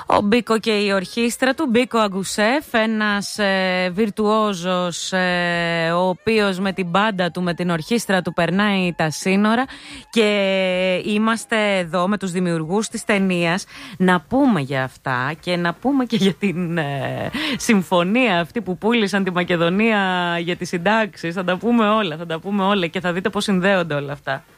Ο Μπίκο και η ορχήστρα του, Μπίκο Αγκουσέφ, ένας βιρτουόζος ο οποίος με την μπάντα του, με την ορχήστρα του περνάει τα σύνορα, και είμαστε εδώ με τους δημιουργούς της ταινίας να πούμε για αυτά και να πούμε και για την συμφωνία αυτή που πούλησαν τη Μακεδονία για τις συντάξεις. Θα τα πούμε όλα και θα δείτε πώς συνδέονται όλα αυτά.